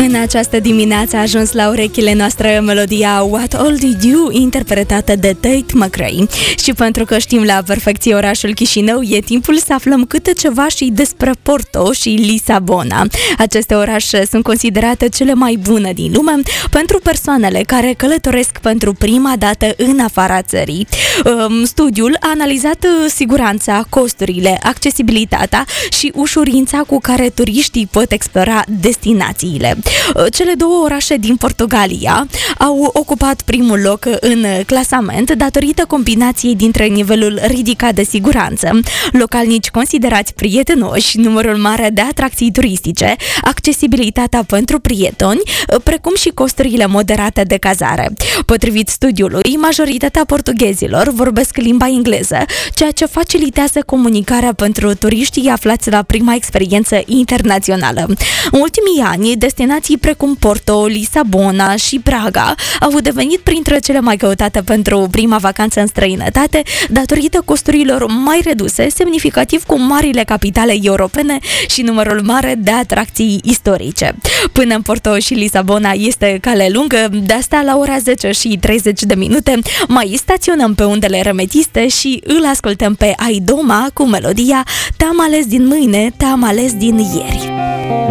În această dimineață a ajuns la urechile noastre melodia What All Did You, interpretată de Tate McRae. Și pentru că știm la perfecție orașul Chișinău, e timpul să aflăm câte ceva și despre Porto și Lisabona. Aceste orașe sunt considerate cele mai bune din lume pentru persoanele care călătoresc pentru prima dată în afara țării. Studiul a analizat siguranța, costurile, accesibilitatea și ușurința cu care turiștii pot explora destinațiile. Cele două orașe din Portugalia au ocupat primul loc în clasament datorită combinației dintre nivelul ridicat de siguranță, localnici considerați prietenoși, numărul mare de atracții turistice, accesibilitatea pentru prietoni, precum și costurile moderate de cazare. Potrivit studiului, majoritatea portughezilor vorbesc limba engleză, ceea ce facilitează comunicarea pentru turiștii aflați la prima experiență internațională. În ultimii ani, destinații precum Porto, Lisabona și Praga au devenit printre cele mai căutate pentru prima vacanță în străinătate, datorită costurilor mai reduse, semnificativ cu marile capitale europene și numărul mare de atracții istorice. Până în Porto și Lisabona este cale lungă, de asta la ora 10:30 mai staționăm pe undele remetiste și îl ascultăm pe Aidoma cu melodia Te-am ales din mâine, te-am ales din ieri.